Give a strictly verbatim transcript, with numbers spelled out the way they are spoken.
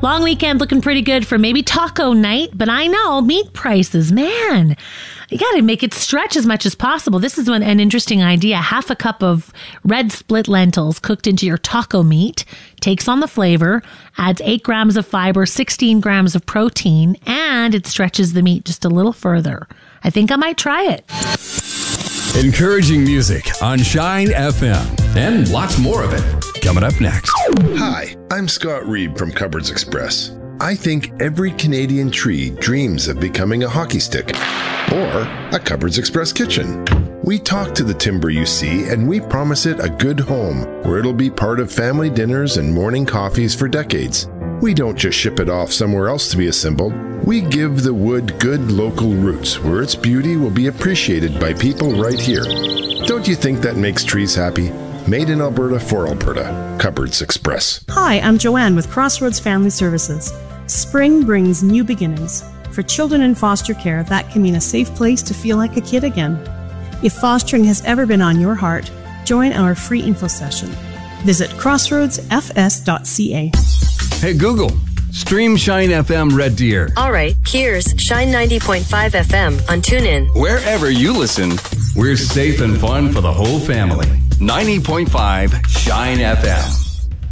Long weekend looking pretty good for maybe taco night, but I know meat prices, man. You got to make it stretch as much as possible. This is one, an interesting idea. Half a cup of red split lentils cooked into your taco meat takes on the flavor, adds eight grams of fiber, sixteen grams of protein, and it stretches the meat just a little further. I think I might try it. Encouraging music on Shine F M. And lots more of it coming up next. Hi, I'm Scott Reed from Cupboards Express. I think every Canadian tree dreams of becoming a hockey stick or a Cupboards Express kitchen. We talk to the timber you see, and we promise it a good home where it'll be part of family dinners and morning coffees for decades. We don't just ship it off somewhere else to be assembled. We give the wood good local roots where its beauty will be appreciated by people right here. Don't you think that makes trees happy? Made in Alberta for Alberta. Cupboards Express. Hi, I'm Joanne with Crossroads Family Services. Spring brings new beginnings. For children in foster care, that can mean a safe place to feel like a kid again. If fostering has ever been on your heart, join our free info session. Visit crossroads f s dot c a. Hey, Google, stream Shine F M Red Deer. All right, here's Shine ninety point five F M on TuneIn. Wherever you listen, we're safe and fun for the whole family. ninety point five Shine F M.